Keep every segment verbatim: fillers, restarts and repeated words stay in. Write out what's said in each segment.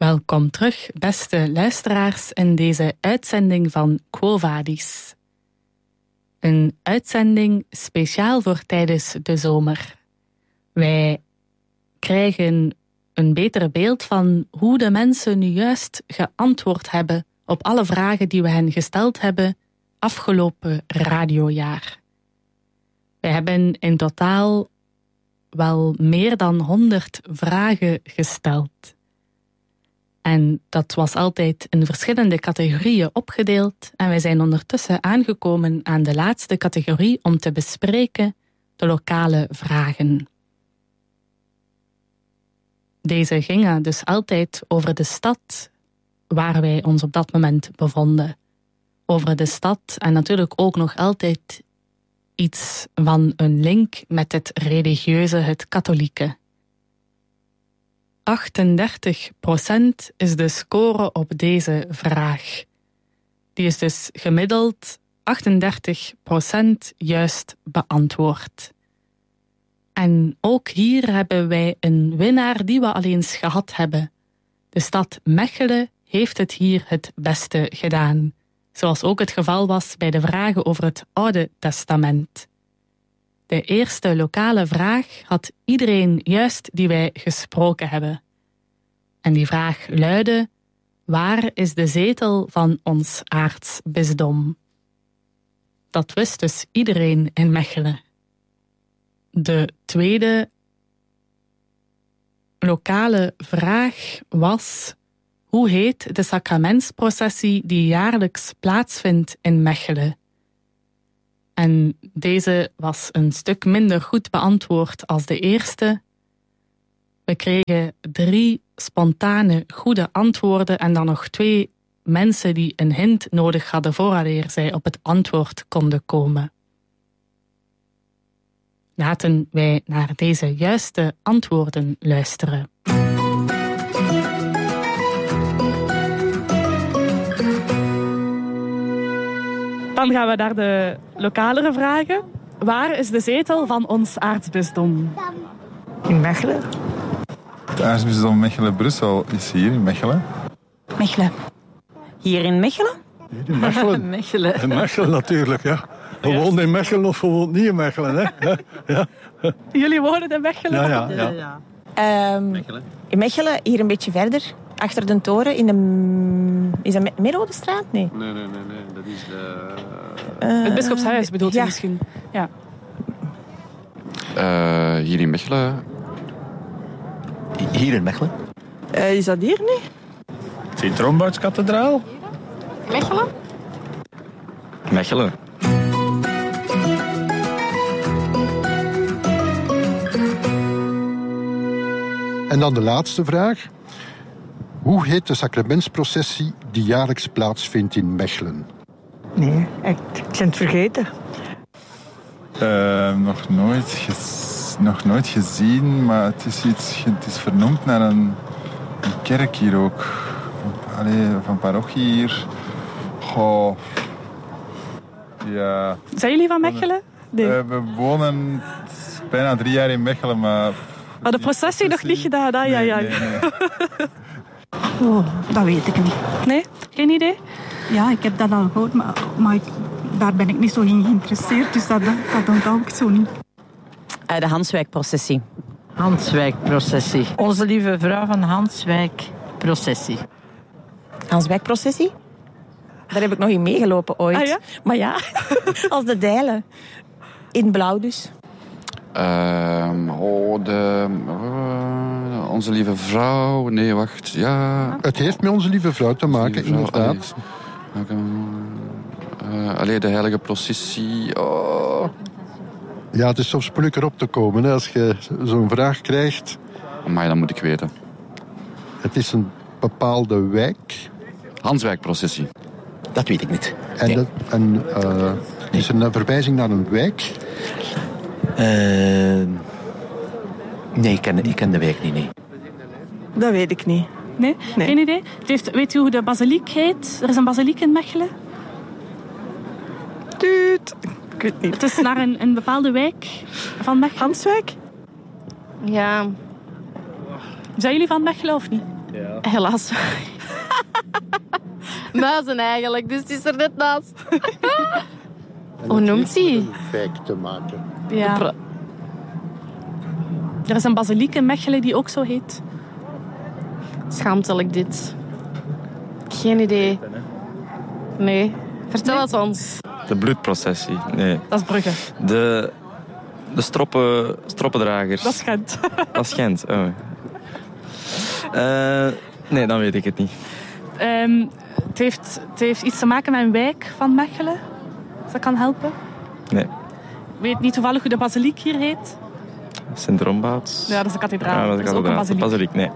Welkom terug, beste luisteraars, in deze uitzending van Quo Vadis. Een uitzending speciaal voor tijdens de zomer. Wij krijgen een beter beeld van hoe de mensen nu juist geantwoord hebben op alle vragen die we hen gesteld hebben afgelopen radiojaar. Wij hebben in totaal wel meer dan honderd vragen gesteld. En dat was altijd in verschillende categorieën opgedeeld en wij zijn ondertussen aangekomen aan de laatste categorie om te bespreken de lokale vragen. Deze gingen dus altijd over de stad waar wij ons op dat moment bevonden. Over de stad en natuurlijk ook nog altijd iets van een link met het religieuze, het katholieke. achtendertig procent is de score op deze vraag. Die is dus gemiddeld achtendertig procent juist beantwoord. En ook hier hebben wij een winnaar die we al eens gehad hebben. De stad Mechelen heeft het hier het beste gedaan. Zoals ook het geval was bij de vragen over het Oude Testament. De eerste lokale vraag had iedereen juist die wij gesproken hebben. En die vraag luidde: waar is de zetel van ons aartsbisdom? Dat wist dus iedereen in Mechelen. De tweede lokale vraag was: hoe heet de sacramentsprocessie die jaarlijks plaatsvindt in Mechelen? En deze was een stuk minder goed beantwoord als de eerste. We kregen drie spontane goede antwoorden en dan nog twee mensen die een hint nodig hadden vooraleer zij op het antwoord konden komen. Laten wij naar deze juiste antwoorden luisteren. Dan gaan we naar de lokalere vragen. Waar is de zetel van ons aartsbisdom? In Mechelen. Het aartsbisdom Mechelen-Brussel is hier in Mechelen. Mechelen. Hier in Mechelen? Hier in Mechelen. Mechelen. In Mechelen natuurlijk, ja. We wonen in Mechelen of we wonen niet in Mechelen, hè? Ja. Jullie wonen in Mechelen? Ja, ja, ja. ja, ja. Um, Mechelen. In Mechelen, hier een beetje verder, achter de toren, in de... Is dat Middelodestraat? Nee. Nee, nee, nee, nee. Dat is de... Uh, het Bisschopshuis bedoelt ja. u misschien? Ja. Uh, hier in Mechelen. Hier in Mechelen? Uh, is dat hier niet? Sint-Romboudskathedraal? Mechelen? Mechelen. En dan de laatste vraag. Hoe heet de sacramentsprocessie die jaarlijks plaatsvindt in Mechelen? Nee, ik, ik ben het vergeten. Uh, nog, nooit ges, nog nooit gezien, maar het is, iets, het is vernoemd naar een, een kerk hier ook. Allee, van parochie hier. Goh. Ja. Zijn jullie van Mechelen? Nee. Uh, we wonen bijna drie jaar in Mechelen, maar... Maar de processie nog niet gedaan, hè? Ja, ja. Nee, nee, nee. Oh, dat weet ik niet. Nee? Geen idee? Ja, ik heb dat al gehoord, maar, maar ik, daar ben ik niet zo in geïnteresseerd, dus dat, dat onthoud ik zo niet. Uh, de Hanswijkprocessie. Hanswijkprocessie. Onze Lieve Vrouw van Hanswijkprocessie. Hanswijkprocessie? Daar heb ik nog in meegelopen ooit. Ah, ja? Maar ja, als de Dijlen. In blauw dus. Uh, oh, de... Uh, onze Lieve Vrouw... Nee, wacht. Ja... Het heeft met Onze Lieve Vrouw te maken, Vrouw, inderdaad. Allee, uh, allee, de heilige processie... Oh. Ja, het is soms moeilijker op te komen hè, als je zo'n vraag krijgt. Maar dan moet ik weten. Het is een bepaalde wijk. Hanswijkprocessie. Dat weet ik niet. En, nee. dat, en uh, het is een verwijzing naar een wijk. Uh, nee, ik ken, ik ken de wijk niet, nee. Dat weet ik niet. Nee? Nee. Geen idee? Het heeft, weet u hoe de basiliek heet? Er is een basiliek in Mechelen. Tuut. Ik weet niet. Het is naar een, een bepaalde wijk van Mechelen. Hanswijk? Ja. Zijn jullie van Mechelen of niet? Ja. Helaas. Muizen eigenlijk, dus die is er net naast. Hoe noemt hij? Fake te maken. Ja. Er is een basiliek in Mechelen die ook zo heet. Schaamtelijk dit. Geen idee. Nee. Vertel het ons. De bloedprocessie, nee. Dat is Brugge. De, de stroppen, stroppendragers. Dat is Gent. Dat is Gent, oh. Uh, nee, dan weet ik het niet. Um, het, heeft, het heeft iets te maken met een wijk van Mechelen. Als dat kan helpen. Nee. Weet niet toevallig hoe de basiliek hier heet? Sint-Rombout. Ja, dat is de kathedraal. Ja, dat is de kathedraal. De basiliek, nee.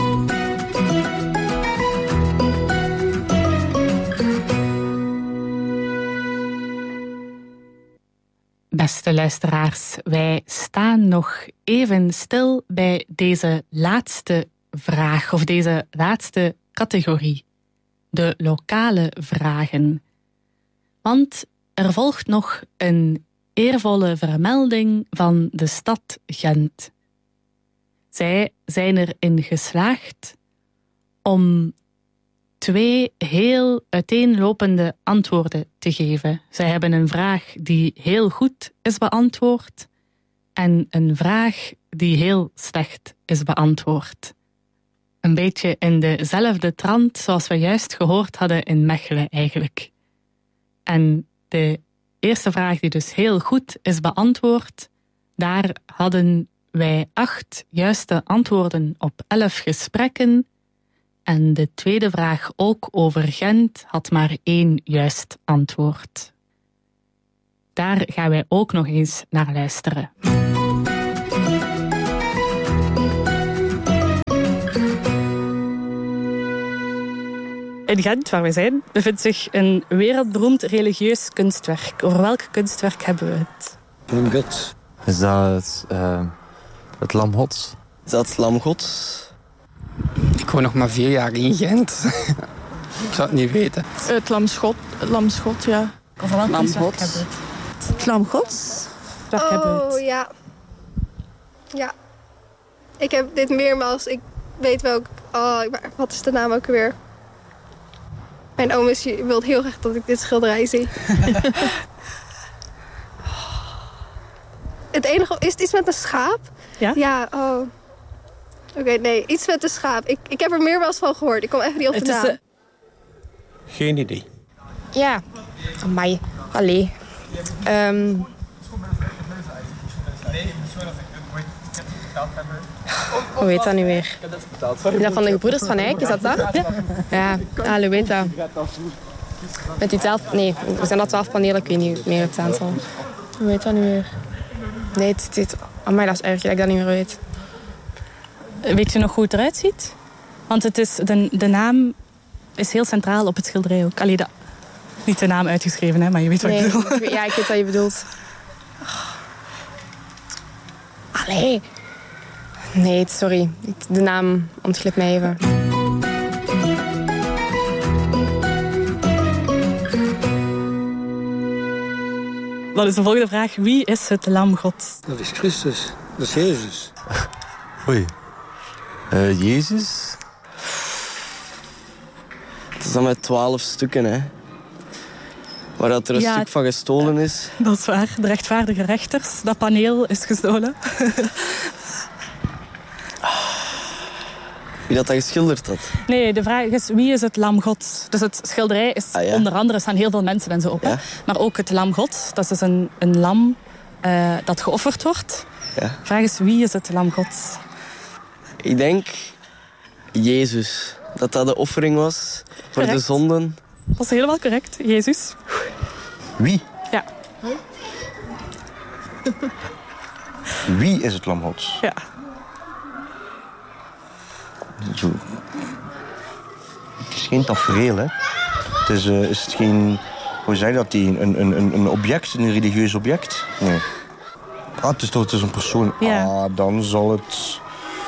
Beste luisteraars, wij staan nog even stil bij deze laatste vraag, of deze laatste categorie. De lokale vragen. Want er volgt nog een eervolle vermelding van de stad Gent. Zij zijn erin geslaagd om twee heel uiteenlopende antwoorden te geven. Zij hebben een vraag die heel goed is beantwoord en een vraag die heel slecht is beantwoord. Een beetje in dezelfde trant zoals we juist gehoord hadden in Mechelen eigenlijk. En de eerste vraag die dus heel goed is beantwoord, daar hadden wij acht juiste antwoorden op elf gesprekken. En de tweede vraag, ook over Gent, had maar één juist antwoord. Daar gaan wij ook nog eens naar luisteren. In Gent, waar we zijn, bevindt zich een wereldberoemd religieus kunstwerk. Over welk kunstwerk hebben we het? Lam God. Is dat het, uh, het Lam Gods? Is dat het Lam Gods? Ik woon nog maar vier jaar in Gent. Ik zou het niet weten. Het Lam Schot, het Lam Schot, ja. Over welk Lam kunstwerk Gods. hebben we het? Het Lam Gods? Daar oh, hebben we het. ja. Ja. Ik heb dit meermaals. Ik weet welk... Oh, wat is de naam ook weer? Mijn oom is, wil heel graag dat ik dit schilderij zie. Het enige... Is het iets met een schaap? Ja? Ja, oh... Oké, okay, nee, iets met de schaap. Ik, ik heb er meermaals van gehoord. Ik kom even niet op de naam. Uh... Geen idee. Ja, amai. Allee. Um... Hoe heet dat nu weer? Is dat van de gebroeders van Eyck? Is dat dat? Ja, ja, hoe weet dat? Met die twaalf... Nee, er zijn al twaalf panelen. Ik weet niet meer het aantal. Hoe heet dat nu weer? Nee, het is... Amai, dat is erg dat ik dat niet meer weet. Weet je nog hoe het eruit ziet? Want het is, de, de naam is heel centraal op het schilderij ook. Allee, dat, niet de naam uitgeschreven, hè, maar je weet wat nee, ik bedoel. Ja, ik weet wat je bedoelt. Allee. Nee, sorry. De naam ontglipt mij even. Dan is de volgende vraag. Wie is het Lam God? Dat is Christus. Dat is Jezus. Oei. Uh, Jezus? Het is dan met twaalf stukken, hè. Waar dat er een ja, stuk van gestolen is. Dat is waar. De rechtvaardige rechters. Dat paneel is gestolen. Wie dat, dat geschilderd had? Nee, de vraag is wie is het Lam God? Dus het schilderij is ah, ja. onder andere, staan heel veel mensen en zo op. Ja. Hè? Maar ook het Lam God. Dat is dus een, een lam uh, dat geofferd wordt. Ja. De vraag is wie is het Lam God? Ik denk Jezus. Dat dat de offering was voor correct. De zonden. Dat is helemaal correct, Jezus. Wie? Ja. Wie is het Lam Gods? Ja. Zo. Het is geen tafereel, hè. Het is, uh, is het geen... Hoe zeg je dat? Een, een, een, een object, een religieus object? Nee. Ah, het is toch het is een persoon. Ja. Ah, dan zal het...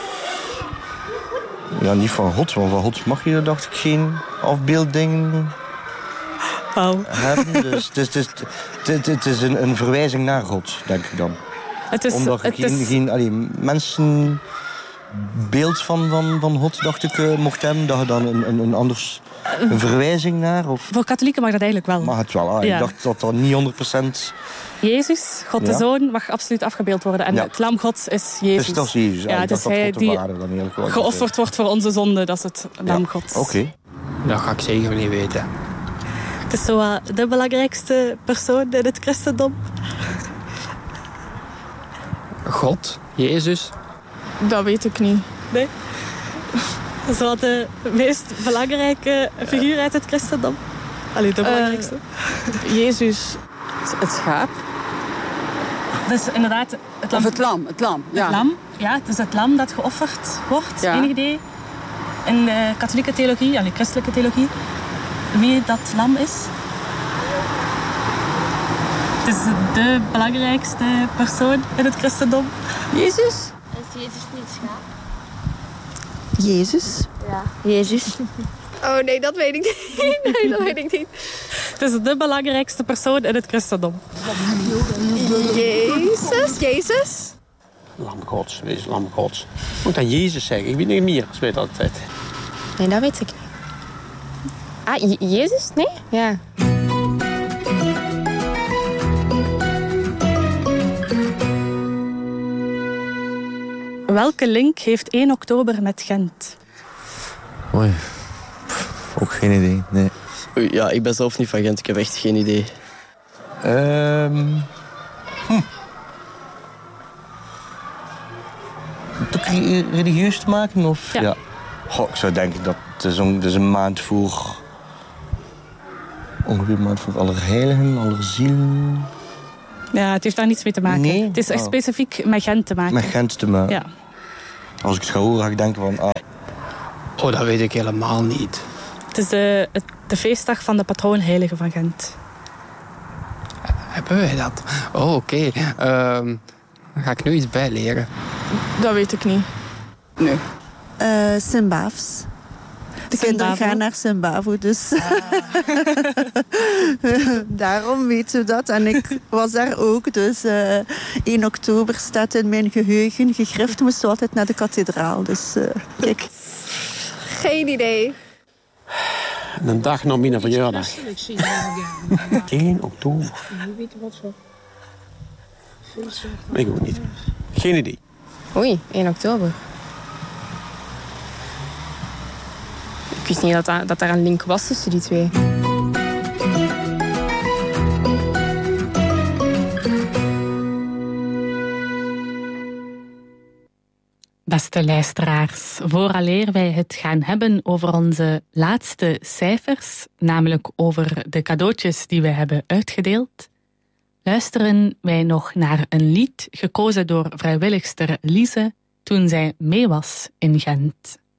Ja, niet van God, want van God mag je, dacht ik, geen afbeelding oh. hebben. Dus het is, het is, het, het is een, een verwijzing naar God, denk ik dan. Het is, Omdat het geen, is... geen allee, mensen beeld van, van, van God, dacht ik, uh, mocht hebben. Dat je dan een, een, een anders een verwijzing naar? Of? Voor katholieken mag dat eigenlijk wel. Mag het wel, ah, ja. Ik dacht dat dat niet honderd procent... Jezus, God de ja. Zoon, mag absoluut afgebeeld worden. En ja. het lam Gods is Jezus. Dus dat is Jezus. Ja, het is hij die geofferd wordt voor onze zonde. Dat is het lam ja. Gods. Oké. Okay. Dat ga ik zeker niet weten. Het is zo uh, de belangrijkste persoon in het christendom. God? Jezus? Dat weet ik niet. Nee? Dat is wel de meest belangrijke figuur uit het christendom. Allee, de belangrijkste. Uh, Jezus, het, het schaap. Dus inderdaad... Het lam. Of het lam, het lam. Ja. Het lam, ja, het is het lam dat geofferd wordt, ja. enig idee. In de katholieke theologie, allee, christelijke theologie. Wie dat lam is. Het is de belangrijkste persoon in het christendom. Jezus? Is Jezus niet schaap? Jezus? Ja. Jezus. Oh nee, dat weet ik niet. Nee, dat weet ik niet. Het is de belangrijkste persoon in het christendom. Jezus? Jezus? Lam Gods, wees lam Gods. Ik moet dan Jezus zeggen, ik weet niet meer, ik weet altijd. Nee, dat weet ik niet. Ah, Je- Jezus? Nee? Ja. Welke link heeft één oktober met Gent? Oei, Pff, ook geen idee, nee. Oei, ja, ik ben zelf niet van Gent, ik heb echt geen idee. Um, hm. Het ook religieus te maken? Of? Ja. ja. Goh, ik zou denken dat het is een, het is een maand voor... Ongeveer een maand voor Allerheiligen, Allerzielen... Ja, het heeft daar niets mee te maken. Nee? Het is echt Oh. specifiek met Gent te maken. Met Gent te maken? Ja. Als ik het ga horen, ga ik denken van... Ah. Oh, dat weet ik helemaal niet. Het is de, het, de feestdag van de patroonheilige van Gent. Hebben wij dat? Oh, oké. Okay. Um, dan ga ik nu iets bijleren. Dat weet ik niet. Nee. Uh, Sint-Bavs. De kinderen gaan naar Sint-Bavo, dus ah. daarom weten we dat. En ik was daar ook, dus uh, één oktober staat in mijn geheugen gegrift. Moesten we altijd naar de kathedraal, dus uh, kijk. Geen idee. Een dag na mijn verjaardag. één oktober. Ik ook niet. Geen idee. Oei, één oktober. Ik wist niet dat, dat, dat daar een link was tussen die twee. Beste luisteraars, vooraleer wij het gaan hebben over onze laatste cijfers, namelijk over de cadeautjes die we hebben uitgedeeld, luisteren wij nog naar een lied gekozen door vrijwilligster Lise toen zij mee was in Gent.